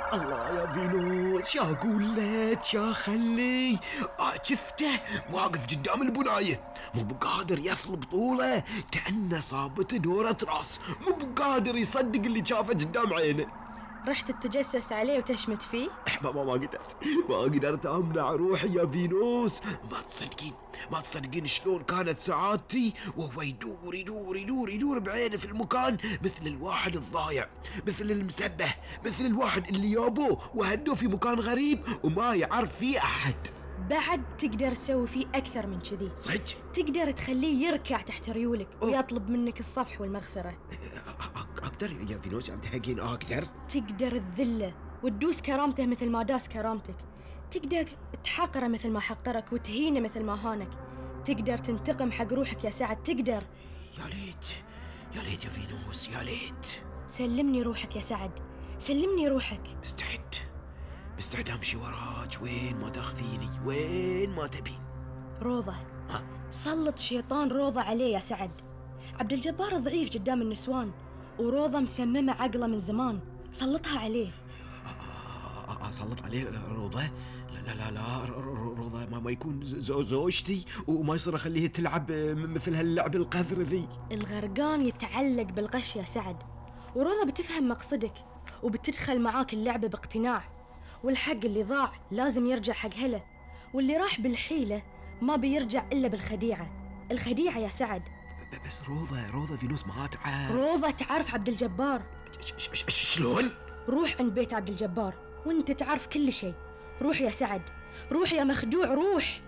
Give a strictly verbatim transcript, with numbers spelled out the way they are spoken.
الله يا فينوس، شا اقول لك يا خلي، آه شفته واقف قدام البنايه مو بقادر يصل بطوله، كأنه صابته دورة راس، مو بقادر يصدق اللي شافه قدام عينه. رحت تتجسس عليه وتشمت فيه؟ ما ما ما قدرت ما قدرت امنع روحي يا فينوس. ما تصدقين ما تصدقين شلون كانت سعادتي وهو يدور يدور يدور يدور بعينه في المكان، مثل الواحد الضايع، مثل المسبه، مثل الواحد اللي يابوه وهدوه في مكان غريب وما يعرف فيه احد. بعد تقدر تسوي فيه أكثر من كذي. صدق؟ تقدر تخليه يركع تحت ريولك أوه. ويطلب منك الصفح والمغفرة. اقدر يا فينوس عبد الحقين، اقدر تقدر تذله وتدوس كرامته مثل ما داس كرامتك. تقدر تحقره مثل ما حقرك وتهينه مثل ما هانك. تقدر تنتقم حق روحك يا سعد، تقدر. يا ليت يا ليت يا فينوس، يا ليت. سلمني روحك يا سعد، سلمني روحك. مستعد مستعد امشي وراك وين ما تاخذيني، وين ما تبين. روضة، ها؟ سلط شيطان روضة عليه يا سعد. عبد الجبار ضعيف قدام النسوان، وروضة مسممة عقله من زمان. سلطها عليه. اسلط عليه روضة؟ لا لا لا روضة ما, ما يكون زو زوجتي، وما يصير اخليه تلعب مثل هاللعب القذر ذي. الغرقان يتعلق بالقش يا سعد، وروضة بتفهم مقصدك وبتدخل معاك اللعبة باقتناع. والحق اللي ضاع لازم يرجع حق هله، واللي راح بالحيلة ما بيرجع إلا بالخديعة. الخديعة يا سعد. بس روضة روضة فينوس ما تعرف. روضة تعرف عبد الجبار. شلون؟ روح عند بيت عبد الجبار وانت تعرف كل شيء. روح يا سعد، روح يا مخدوع، روح.